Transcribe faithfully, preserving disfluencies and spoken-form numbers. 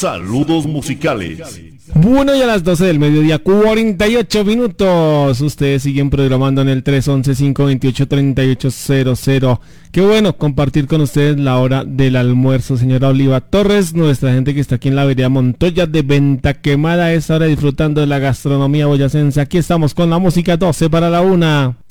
Saludos musicales. Bueno, ya a las doce del mediodía, cuarenta y ocho minutos. Ustedes siguen programando en el tres once, cinco veintiocho, treinta y ocho cero cero. Qué bueno compartir con ustedes la hora del almuerzo. Señora Oliva Torres, nuestra gente que está aquí en la vereda Montoya de Venta Quemada, a esta hora disfrutando de la gastronomía boyacense. Aquí estamos con la música, doce para la una.